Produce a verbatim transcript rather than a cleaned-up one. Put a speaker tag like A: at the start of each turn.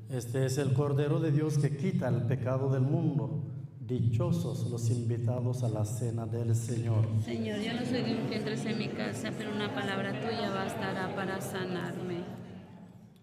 A: Este es el Cordero de Dios que quita el pecado del mundo. Dichosos los invitados a la cena del Señor.
B: Señor, yo no soy digno que entres en mi casa, pero una palabra tuya bastará para sanarme.